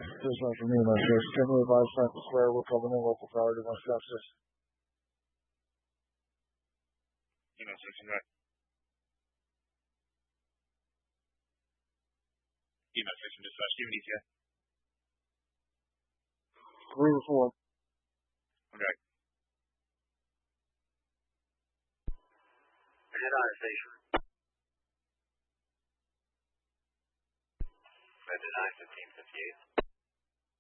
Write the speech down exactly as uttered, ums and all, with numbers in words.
This one for me, my first. ten eighty-five Central Square, Will Covenant, local priority, one stop six. Email station, right. Email station, dispatch, Steven E T A. Three to four. Okay. Head on station. Red to nine, fifteen fifty-eight.